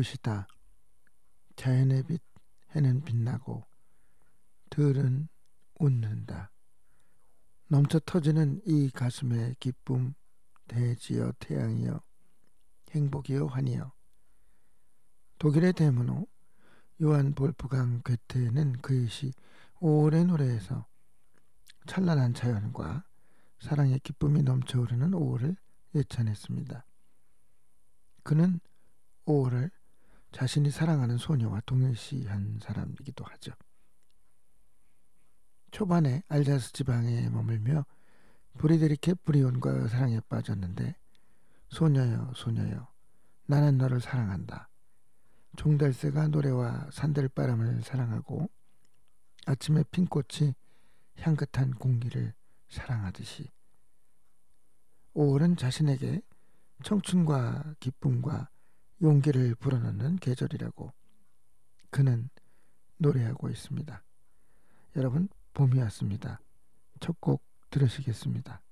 눈부시다. 자연의 빛, 해는 빛나고 들은 웃는다. 넘쳐 터지는 이 가슴의 기쁨, 대지여 태양이여 행복이여 환희여. 독일의 대문호 요한 볼프강 괴테는 그의 시 5월의 노래에서 찬란한 자연과 사랑의 기쁨이 넘쳐흐르는 5월을 예찬했습니다. 그는 5월을 자신이 사랑하는 소녀와 동일시한 사람이기도 하죠. 초반에 알자스 지방에 머물며 브리데리케 브리온과 사랑에 빠졌는데 소녀여 소녀여 나는 너를 사랑한다. 종달새가 노래와 산들바람을 사랑하고 아침의 핀 꽃이 향긋한 공기를 사랑하듯이 5월은 자신에게 청춘과 기쁨과 용기를 불어넣는 계절이라고 그는 노래하고 있습니다. 여러분, 봄이 왔습니다. 첫 곡 들으시겠습니다.